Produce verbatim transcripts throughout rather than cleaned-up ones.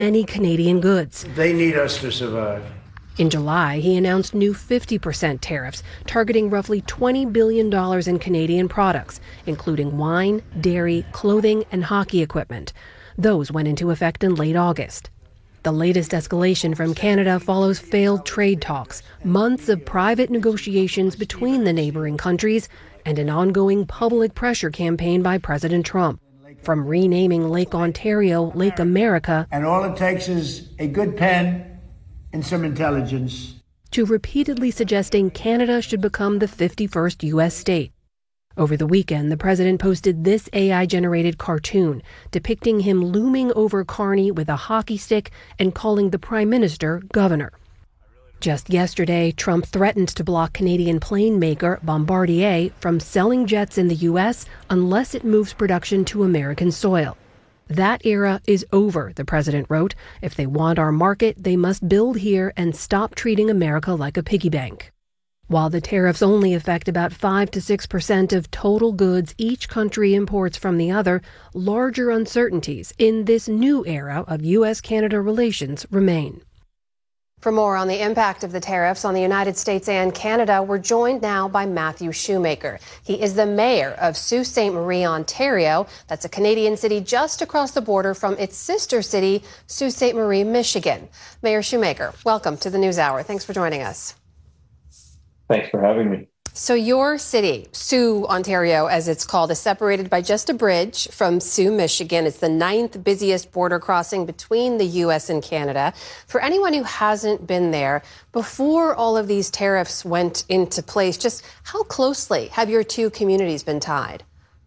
any Canadian goods. They need us to survive. In July, he announced new fifty percent tariffs targeting roughly twenty billion dollars in Canadian products, including wine, dairy, clothing, and hockey equipment. Those went into effect in late August. The latest escalation from Canada follows failed trade talks, months of private negotiations between the neighboring countries, and an ongoing public pressure campaign by President Trump. From renaming Lake Ontario Lake America, and all it takes is a good pen and some intelligence, to repeatedly suggesting Canada should become the fifty-first U S state. Over the weekend, the president posted this A I-generated cartoon depicting him looming over Carney with a hockey stick and calling the prime minister governor. Just yesterday, Trump threatened to block Canadian plane maker Bombardier from selling jets in the U S unless it moves production to American soil. That era is over, the president wrote. If they want our market, they must build here and stop treating America like a piggy bank. While the tariffs only affect about five to six percent of total goods each country imports from the other, larger uncertainties in this new era of U S Canada relations remain. For more on the impact of the tariffs on the United States and Canada, we're joined now by Matthew Shoemaker. He is the mayor of Sault Ste. Marie, Ontario. That's a Canadian city just across the border from its sister city, Sault Ste. Marie, Michigan. Mayor Shoemaker, welcome to the NewsHour. Thanks for joining us. Thanks for having me. So your city, Sault, Ontario, as it's called, is separated by just a bridge from Sault, Michigan. It's the ninth busiest border crossing between the U S and Canada. For anyone who hasn't been there, before all of these tariffs went into place, just how closely have your two communities been tied?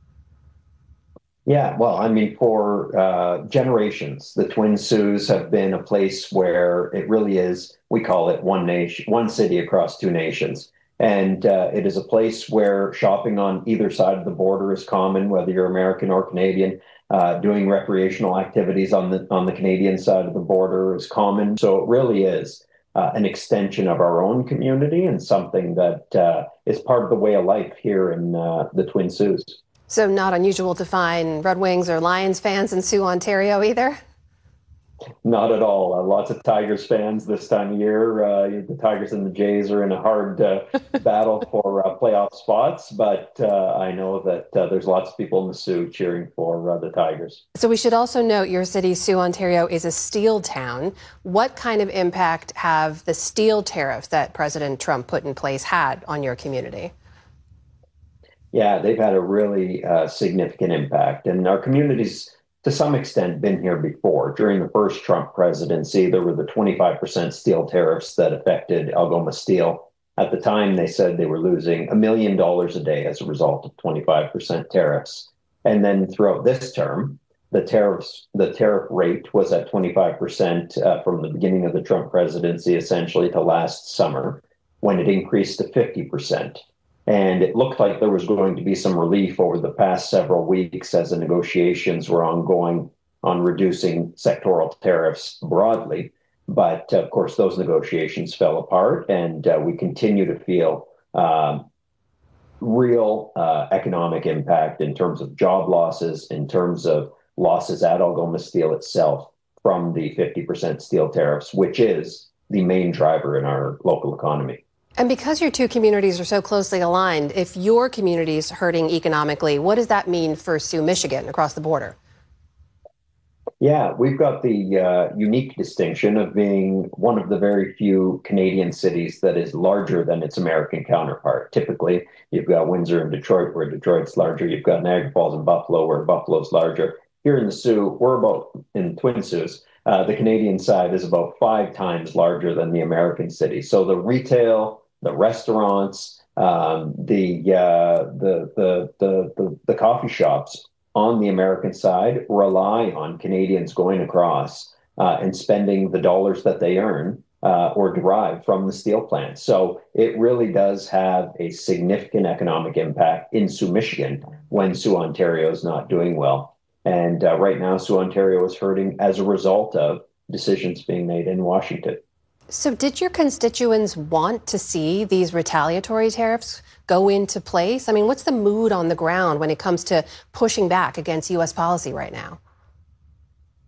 Yeah, well, I mean, for uh, generations, the Twin Saults have been a place where it really is, we call it one nation, one city across two nations. And uh, it is a place where shopping on either side of the border is common, whether you're American or Canadian. Uh, doing recreational activities on the on the Canadian side of the border is common. So it really is uh, an extension of our own community and something that uh, is part of the way of life here in uh, the Twin Saults. So not unusual to find Red Wings or Lions fans in Sault, Ontario either? Not at all. Uh, lots of Tigers fans this time of year. Uh, the Tigers and the Jays are in a hard uh, battle for uh, playoff spots, but uh, I know that uh, there's lots of people in the Sault cheering for uh, the Tigers. So we should also note your city, Sault, Ontario, is a steel town. What kind of impact have the steel tariffs that President Trump put in place had on your community? Yeah, they've had a really uh, significant impact, and our communities, to some extent, been here before. During the first Trump presidency, there were the twenty-five percent steel tariffs that affected Algoma Steel. At the time, they said they were losing a million dollars a day as a result of twenty-five percent tariffs. And then throughout this term, the tariffs, the tariff rate was at twenty-five percent uh, from the beginning of the Trump presidency, essentially to last summer, when it increased to fifty percent. And it looked like there was going to be some relief over the past several weeks as the negotiations were ongoing on reducing sectoral tariffs broadly. But of course, those negotiations fell apart, and uh, we continue to feel um, real uh, economic impact in terms of job losses, in terms of losses at Algoma Steel itself from the fifty percent steel tariffs, which is the main driver in our local economy. And because your two communities are so closely aligned, if your community is hurting economically, what does that mean for Sault, Michigan, across the border? Yeah, we've got the uh, unique distinction of being one of the very few Canadian cities that is larger than its American counterpart. Typically, you've got Windsor and Detroit, where Detroit's larger. You've got Niagara Falls and Buffalo, where Buffalo's larger. Here in the Sault, we're about, in Twin Saults, uh, the Canadian side is about five times larger than the American city. So the retail, the restaurants, um, the, uh, the, the the the the coffee shops on the American side rely on Canadians going across uh, and spending the dollars that they earn uh, or derive from the steel plant. So it really does have a significant economic impact in Sault, Michigan, when Sault, Ontario is not doing well. And uh, right now, Sault, Ontario is hurting as a result of decisions being made in Washington. So did your constituents want to see these retaliatory tariffs go into place? I mean, what's the mood on the ground when it comes to pushing back against U S policy right now?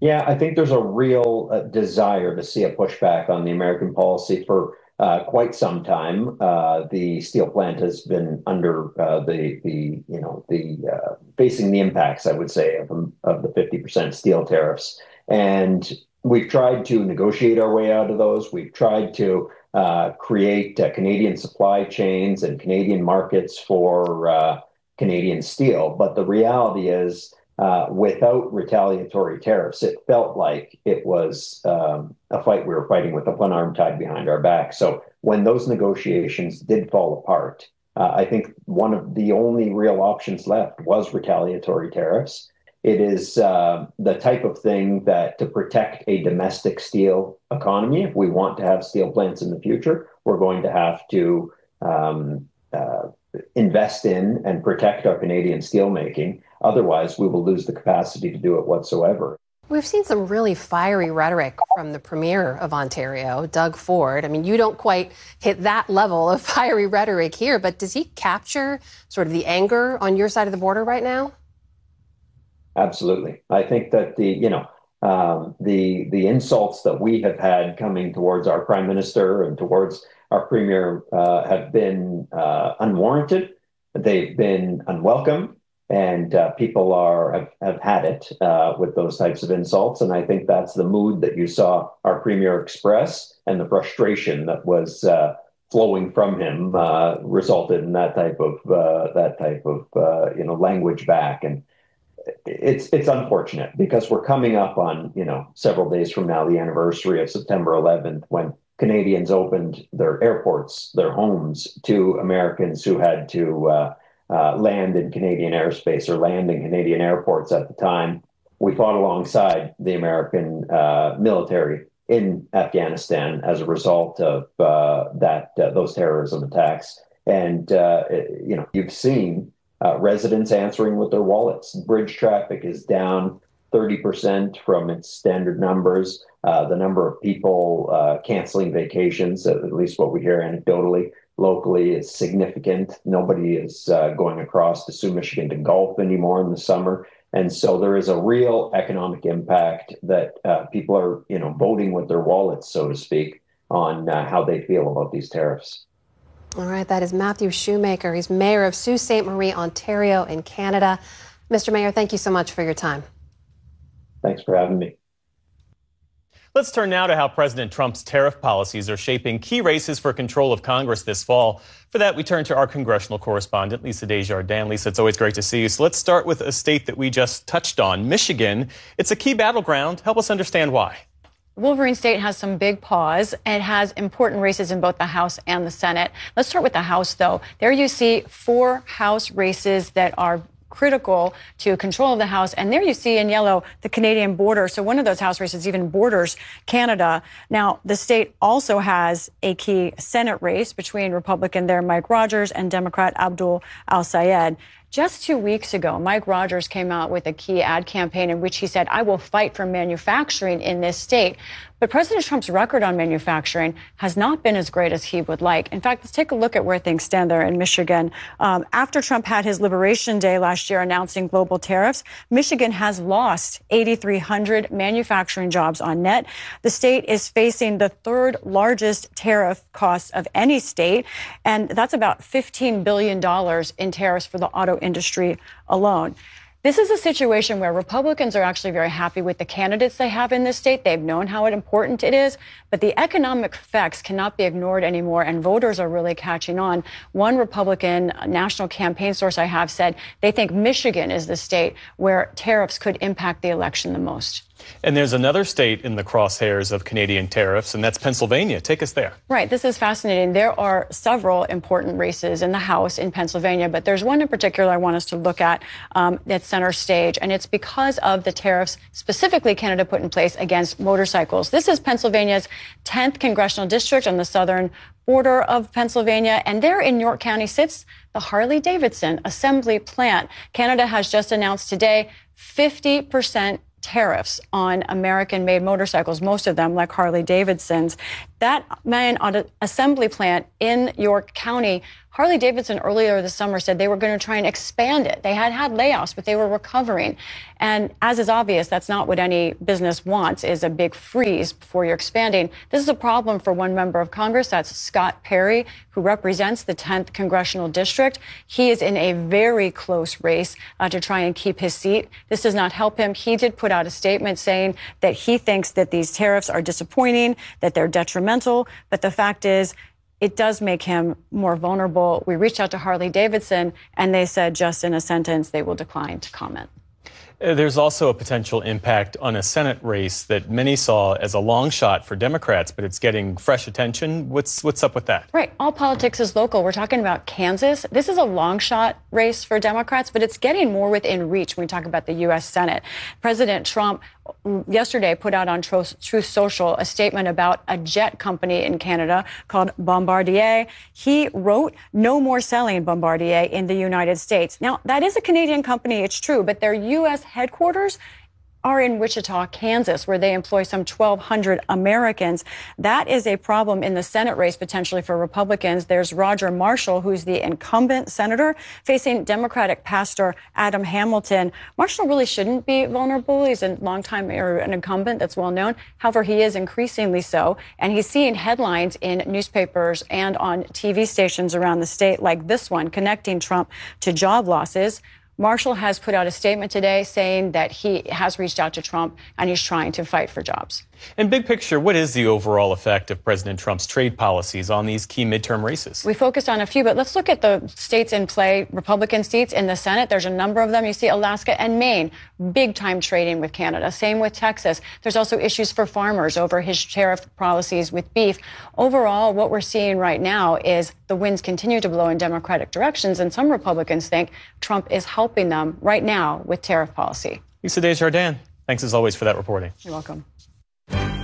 Yeah, I think there's a real uh, desire to see a pushback on the American policy for uh, quite some time. Uh, the steel plant has been under uh, the the you know the uh, facing the impacts, I would say, of of the fifty percent steel tariffs, and we've tried to negotiate our way out of those. We've tried to uh, create uh, Canadian supply chains and Canadian markets for uh, Canadian steel, but the reality is, Uh, without retaliatory tariffs, it felt like it was um, a fight we were fighting with one arm tied behind our back. So when those negotiations did fall apart, uh, I think one of the only real options left was retaliatory tariffs. It is uh, the type of thing that to protect a domestic steel economy, if we want to have steel plants in the future, we're going to have to um, uh, invest in and protect our Canadian steelmaking. Otherwise, we will lose the capacity to do it whatsoever. We've seen some really fiery rhetoric from the Premier of Ontario, Doug Ford. I mean, you don't quite hit that level of fiery rhetoric here, but does he capture sort of the anger on your side of the border right now? Absolutely. I think that the, you know, um, the the insults that we have had coming towards our Prime Minister and towards our Premier uh, have been uh, unwarranted. They've been unwelcome. And uh, people are have, have had it uh, with those types of insults. And I think that's the mood that you saw our Premier express, and the frustration that was uh, flowing from him uh, resulted in that type of uh, that type of uh, you know language back. And it's it's unfortunate because we're coming up on you know several days from now the anniversary of September eleventh, when Canadians opened their airports, their homes to Americans who had to Uh, Uh, land in Canadian airspace or land in Canadian airports at the time. We fought alongside the American uh, military in Afghanistan as a result of uh, that uh, those terrorism attacks. And, uh, you know, you've seen uh, residents answering with their wallets. Bridge traffic is down thirty percent from its standard numbers. Uh, the number of people uh, canceling vacations, at least what we hear anecdotally, locally, is significant. Nobody is uh, going across to Sault, Michigan to golf anymore in the summer. And so there is a real economic impact that uh, people are, you know, voting with their wallets, so to speak, on uh, how they feel about these tariffs. All right, that is Matthew Shoemaker. He's mayor of Sault Ste. Marie, Ontario in Canada. Mister Mayor, thank you so much for your time. Thanks for having me. Let's turn now to how President Trump's tariff policies are shaping key races for control of Congress this fall. For that, we turn to our congressional correspondent, Lisa Desjardins. Lisa, it's always great to see you. So let's start with a state that we just touched on, Michigan. It's a key battleground. Help us understand why. Wolverine State has some big paws. It has important races in both the House and the Senate. Let's start with the House, though. There you see four House races that are critical to control of the House. And there you see in yellow the Canadian border. So one of those House races even borders Canada. Now, the state also has a key Senate race between Republican there Mike Rogers and Democrat Abdul Al-Sayed. Just two weeks ago, Mike Rogers came out with a key ad campaign in which he said, I will fight for manufacturing in this state. But President Trump's record on manufacturing has not been as great as he would like. In fact, let's take a look at where things stand there in Michigan. Um, after Trump had his Liberation Day last year announcing global tariffs, Michigan has lost eight thousand three hundred manufacturing jobs on net. The state is facing the third largest tariff costs of any state, and that's about fifteen billion dollars in tariffs for the auto industry alone. This is a situation where Republicans are actually very happy with the candidates they have in this state. They've known how important it is, but the economic effects cannot be ignored anymore, and voters are really catching on. One Republican national campaign source I have said they think Michigan is the state where tariffs could impact the election the most. And there's another state in the crosshairs of Canadian tariffs, and that's Pennsylvania. Take us there. Right. This is fascinating. There are several important races in the House in Pennsylvania, but there's one in particular I want us to look at um, that's center stage, and it's because of the tariffs specifically Canada put in place against motorcycles. This is Pennsylvania's tenth congressional district on the southern border of Pennsylvania, and there in York County sits the Harley-Davidson assembly plant. Canada has just announced today fifty percent tariffs on American-made motorcycles, most of them like Harley-Davidsons. That main assembly plant in York County Harley Davidson earlier this summer said they were going to try and expand it. They had had layoffs, but they were recovering. And as is obvious, that's not what any business wants, is a big freeze before you're expanding. This is a problem for one member of Congress. That's Scott Perry, who represents the tenth Congressional District. He is in a very close race uh, to try and keep his seat. This does not help him. He did put out a statement saying that he thinks that these tariffs are disappointing, that they're detrimental. But the fact is, it does make him more vulnerable. We reached out to Harley Davidson, and they said just in a sentence they will decline to comment. There's also a potential impact on a Senate race that many saw as a long shot for Democrats, but it's getting fresh attention. What's what's up with that? Right. All politics is local. We're talking about Kansas. This is a long shot race for Democrats, but it's getting more within reach when we talk about the U S Senate. President Trump yesterday put out on Truth Social a statement about a jet company in Canada called Bombardier. He wrote, "No more selling Bombardier in the United States." Now, that is a Canadian company, it's true, but their U S headquarters are in Wichita, Kansas, where they employ some twelve hundred Americans. That is a problem in the Senate race potentially for Republicans. There's Roger Marshall, who's the incumbent senator, facing Democratic pastor Adam Hamilton. Marshall really shouldn't be vulnerable. He's a longtime or an incumbent that's well known. However, he is increasingly so. And he's seeing headlines in newspapers and on T V stations around the state like this one, connecting Trump to job losses. Marshall has put out a statement today saying that he has reached out to Trump and he's trying to fight for jobs. In big picture, what is the overall effect of President Trump's trade policies on these key midterm races? We focused on a few, but let's look at the states in play, Republican seats in the Senate. There's a number of them. You see Alaska and Maine, big time trading with Canada. Same with Texas. There's also issues for farmers over his tariff policies with beef. Overall, what we're seeing right now is the winds continue to blow in Democratic directions, and some Republicans think Trump is helping them right now with tariff policy. Lisa Desjardins, thanks as always for that reporting. You're welcome.